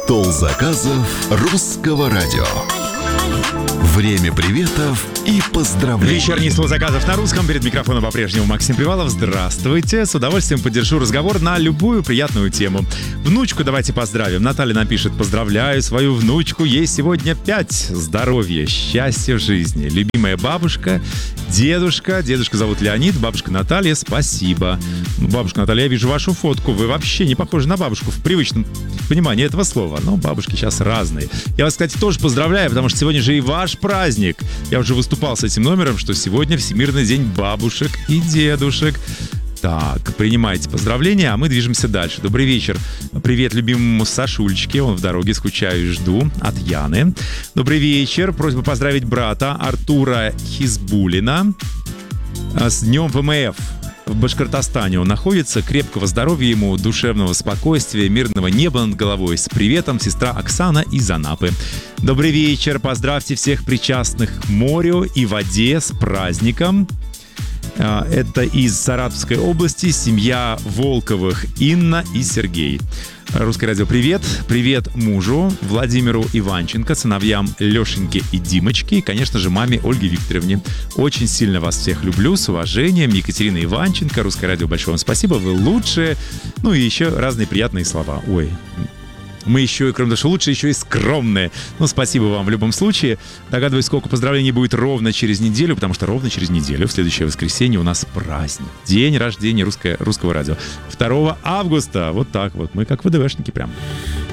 Стол заказов русского радио. Время приветов и поздравлений. Вечерний стол заказов на русском. Перед микрофоном по-прежнему Максим Привалов. Здравствуйте. С удовольствием поддержу разговор на любую приятную тему. Внучку давайте поздравим. Наталья напишет: поздравляю свою внучку. Ей сегодня 5. Здоровья, счастья в жизни. Любимая бабушка, дедушка. Дедушка зовут Леонид, бабушка Наталья. Спасибо. Бабушка Наталья, я вижу вашу фотку. Вы вообще не похожи на бабушку в привычном понимании этого слова. Но бабушки сейчас разные. Я вас, кстати, тоже поздравляю, потому что сегодня же и ваш праздник. Я уже выступал с этим номером, что сегодня Всемирный день бабушек и дедушек. Так, принимайте поздравления, а мы движемся дальше. Добрый вечер. Привет любимому Сашульчике, он в дороге, скучаю и жду, от Яны. Добрый вечер. Просьба поздравить брата Артура Хизбулина с днем ВМФ. В Башкортостане он находится. Крепкого здоровья ему, душевного спокойствия, мирного неба над головой. С приветом, сестра Оксана из Анапы. Добрый вечер. Поздравьте всех причастных к морю и воде с праздником. Это из Саратовской области. Семья Волковых Инна и Сергей. Русское радио, привет. Привет мужу Владимиру Иванченко, сыновьям Лешеньке и Димочке и, конечно же, маме Ольге Викторовне. Очень сильно вас всех люблю, с уважением. Екатерина Иванченко, Русское радио, большое вам спасибо, вы лучшие. Ну и еще разные приятные слова. Ой, мы еще, кроме того, что лучше, еще и скромные. Ну, спасибо вам в любом случае. Догадываюсь, сколько поздравлений будет ровно через неделю, потому что ровно через неделю, в следующее воскресенье, у нас праздник. День рождения русского радио. 2 августа. Вот так вот. Мы как ВДВшники прям.